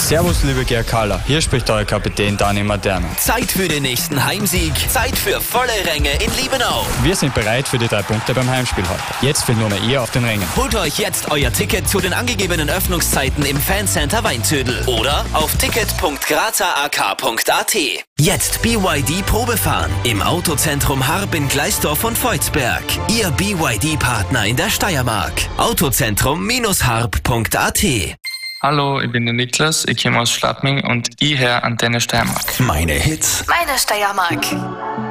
Servus, liebe GRKler, hier spricht euer Kapitän Dani Maderno. Zeit für den nächsten Heimsieg. Zeit für volle Ränge in Liebenau. Wir sind bereit für die 3 Punkte beim Heimspiel heute. Jetzt fehlt nur mehr ihr auf den Rängen. Holt euch jetzt euer Ticket zu den angegebenen Öffnungszeiten im Fancenter Weinzödel oder auf ticket.grazerak.at. Jetzt BYD Probefahren im Autozentrum Harb in Gleisdorf und Voitsberg. Ihr BYD-Partner in der Steiermark. Autozentrum-harb.at. Hallo, ich bin der Niklas, ich komme aus Schladming und ich höre Antenne Steiermark. Meine Hits. Meine Steiermark.